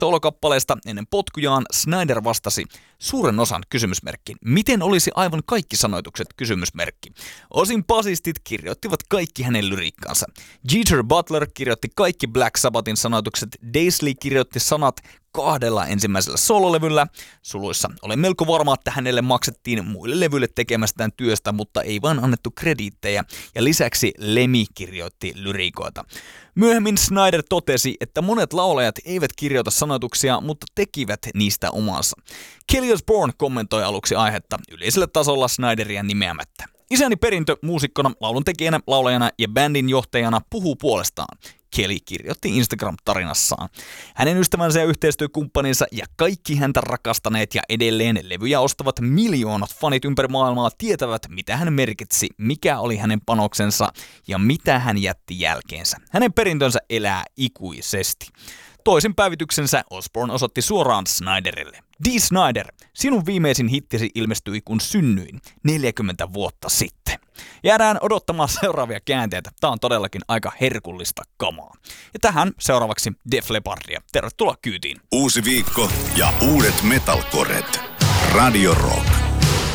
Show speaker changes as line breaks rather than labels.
Solo-kappaleesta ennen potkujaan Snyder vastasi suuren osan kysymysmerkkiin. Miten olisi aivan kaikki sanoitukset kysymysmerkki? Osin basistit kirjoittivat kaikki hänen lyriikkaansa. Jeter Butler kirjoitti kaikki Black Sabbathin sanoitukset, Daisley kirjoitti sanat 2 ensimmäisellä sololevyllä. Suluissa olen melko varma, että hänelle maksettiin muille levyille tekemästään työstä, mutta ei vaan annettu krediittejä. Ja lisäksi Lemmy kirjoitti lyriikoita. Myöhemmin Snyder totesi, että monet laulajat eivät kirjoita sanoituksia, mutta tekivät niistä omansa. Kelly Osbourne kommentoi aluksi aihetta yleisellä tasolla Snyderia nimeämättä. Isäni perintö muusikkona, lauluntekijänä, laulajana ja bändin johtajana puhuu puolestaan. Kelly kirjoitti Instagram-tarinassaan. Hänen ystävänsä ja yhteistyökumppaninsa ja kaikki häntä rakastaneet ja edelleen levyjä ostavat miljoonat fanit ympäri maailmaa tietävät, mitä hän merkitsi, mikä oli hänen panoksensa ja mitä hän jätti jälkeensä. Hänen perintönsä elää ikuisesti. Toisen päivityksensä Osbourne osoitti suoraan Snyderille. Dee Snyder, sinun viimeisin hittisi ilmestyi kun synnyin 40 vuotta sitten. Jäädään odottamaan seuraavia käänteitä. Tää on todellakin aika herkullista kamaa. Ja tähän seuraavaksi Def Leppardia. Tervetuloa kyytiin.
Uusi viikko ja uudet metalcoret. Radio Rock.